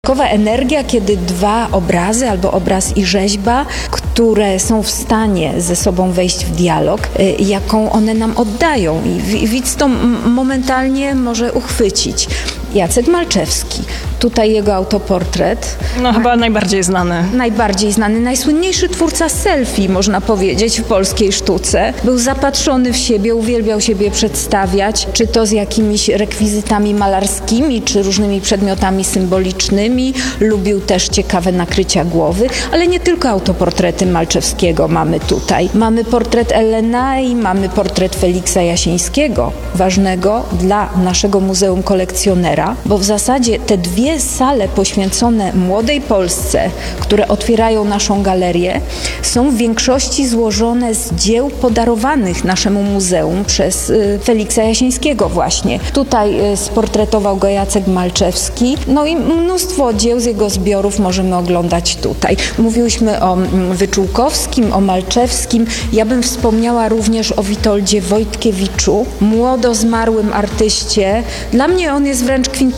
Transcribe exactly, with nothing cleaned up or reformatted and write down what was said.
Dodatkowa energia, kiedy dwa obrazy albo obraz i rzeźba, które są w stanie ze sobą wejść w dialog, jaką one nam oddają i widz to momentalnie może uchwycić. Jacek Malczewski. Tutaj jego autoportret. No chyba najbardziej znany. Najbardziej znany, najsłynniejszy twórca selfie, można powiedzieć, w polskiej sztuce. Był zapatrzony w siebie, uwielbiał siebie przedstawiać, czy to z jakimiś rekwizytami malarskimi, czy różnymi przedmiotami symbolicznymi. Lubił też ciekawe nakrycia głowy, ale nie tylko autoportrety Malczewskiego mamy tutaj. Mamy portret Ellenay, mamy portret Feliksa Jasińskiego, ważnego dla naszego Muzeum Kolekcjonera, bo w zasadzie te dwie sale poświęcone młodej Polsce, które otwierają naszą galerię, są w większości złożone z dzieł podarowanych naszemu muzeum przez y, Feliksa Jasińskiego właśnie. Tutaj y, sportretował go Jacek Malczewski, no i mnóstwo dzieł z jego zbiorów możemy oglądać tutaj. Mówiłyśmy o mm, Wyczółkowskim, o Malczewskim. Ja bym wspomniała również o Witoldzie Wojtkiewiczu, młodo zmarłym artyście. Dla mnie on jest wręcz kwintesencją